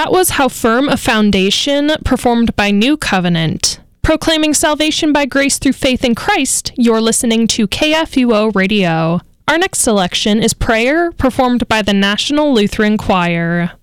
That was How Firm a Foundation, performed by New Covenant. Proclaiming salvation by grace through faith in Christ, you're listening to KFUO Radio. Our next selection is Prayer, performed by the National Lutheran Choir.